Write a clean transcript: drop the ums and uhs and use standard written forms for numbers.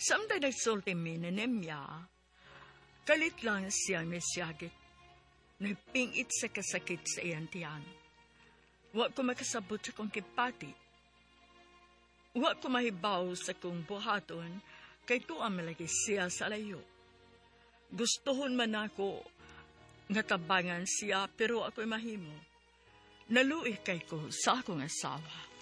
Samtay nagsulti mi ni Nemya, kalit lang siya may siyagit. Nagpingit sa kasakit sa iyang tiyan. Wa ko makasabot sa kong kipati. Wa ko mahibaw sa kong buhaton, kay tuwa malagi siya sa layo. Gustuhon man ako nga tabangan siya, pero ako'y mahimo. Naluwi kay ko sa akong asawa.